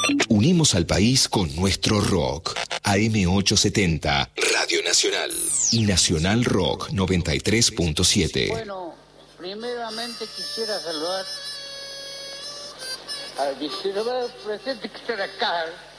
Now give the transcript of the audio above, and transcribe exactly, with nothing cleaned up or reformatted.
Unimos al país con nuestro rock. A M ochocientos setenta, Radio Nacional. Y Nacional Rock noventa y tres punto siete. Bueno, primeramente quisiera saludar al vicepresidente que está acá,